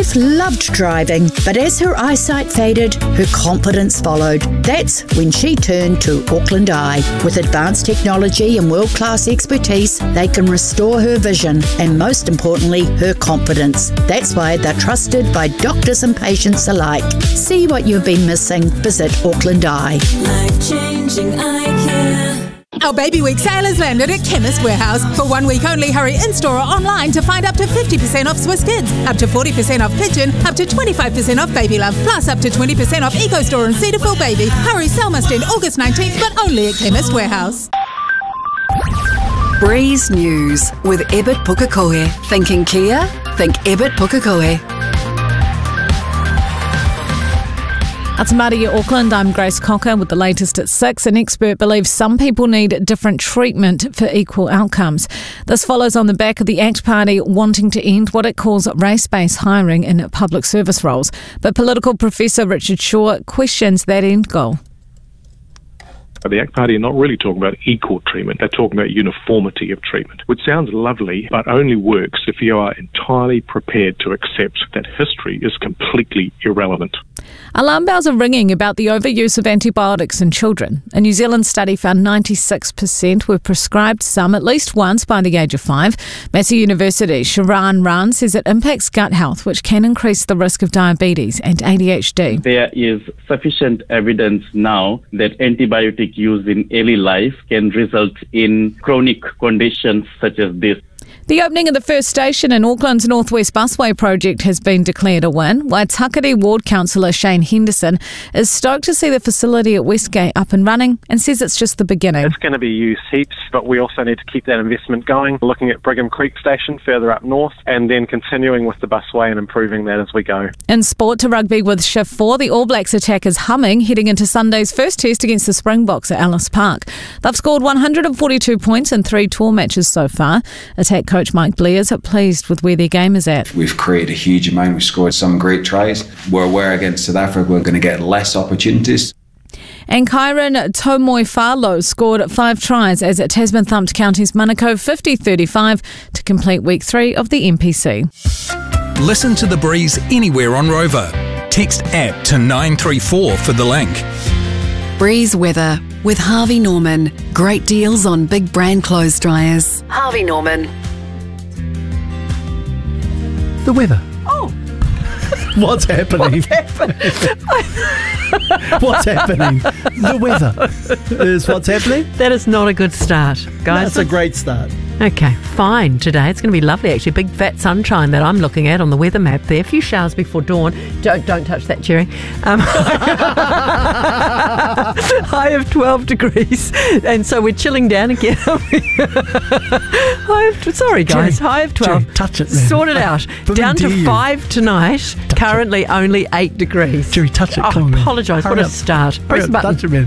Steph loved driving, but as her eyesight faded, her confidence followed. That's when she turned to Auckland Eye. With advanced technology and world-class expertise, they can restore her vision and, most importantly, her confidence. That's why they're trusted by doctors and patients alike. See what you've been missing. Visit Auckland Eye. Life-changing eye care. Our Baby Week sale has landed at Chemist Warehouse. For 1 week only, hurry in-store or online to find up to 50% off Swiss Kids, up to 40% off Pigeon, up to 25% off Baby Love, plus up to 20% off EcoStore and Cetaphil Baby. Hurry, sale must end August 19th, but only at Chemist Warehouse. Breeze News with Ebert Pukekohe. Thinking Kia? Think Ebert Pukekohe. Atamaria, Auckland, I'm Grace Cocker with the latest at 6. An expert believes some people need different treatment for equal outcomes. This follows on the back of the ACT Party wanting to end what it calls race-based hiring in public service roles. But political professor Richard Shaw questions that end goal. The ACT Party are not really talking about equal treatment, they're talking about uniformity of treatment, which sounds lovely, but only works if you are entirely prepared to accept that history is completely irrelevant. Alarm bells are ringing about the overuse of antibiotics in children. A New Zealand study found 96% were prescribed some at least once by the age of 5. Massey University's Sharan Ran says it impacts gut health, which can increase the risk of diabetes and ADHD. There is sufficient evidence now that antibiotic use in early life can result in chronic conditions such as this. The opening of the first station in Auckland's Northwest Busway project has been declared a win. Waitakere Ward Councillor Shane Henderson is stoked to see the facility at Westgate up and running and says it's just the beginning. It's going to be used heaps, but we also need to keep that investment going, looking at Brigham Creek Station further up north and then continuing with the busway and improving that as we go. In sport, to rugby with Shift 4, the All Blacks attack is humming heading into Sunday's first test against the Springboks at Ellis Park. They've scored 142 points in 3 tour matches so far. Attack coach Mike Blair's pleased with where their game is at. We've created a huge amount. We've scored some great tries. We're aware against South Africa we're going to get less opportunities. And Kyron Tomoifalo scored 5 tries as Tasman thumped Counties Manukau 50-35 to complete week 3 of the NPC. Listen to The Breeze anywhere on Rover. Text APP to 934 for the link. Breeze weather with Harvey Norman. Great deals on big brand clothes dryers. Harvey Norman. The weather. Oh. What's happening? What's happening? The weather is what's happening. That is not a good start, guys. That's a great start. Okay, fine today. It's going to be lovely, actually. Big fat sunshine that I'm looking at on the weather map there. A few showers before dawn. Don't touch that, Jerry. High of 12 degrees. And so we're chilling down again. Sorry, guys. Jerry, high of 12. Jerry, touch it, man. Sort it out. Down to 5 tonight. Currently only 8 degrees. Jerry, touch it. I apologise. What a start. Press the button. Touch it, man.